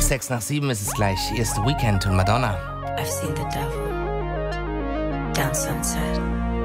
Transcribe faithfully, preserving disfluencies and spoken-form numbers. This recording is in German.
Sechs nach sieben ist es gleich. Hier ist The Weeknd und Madonna. I've seen the devil down sunset.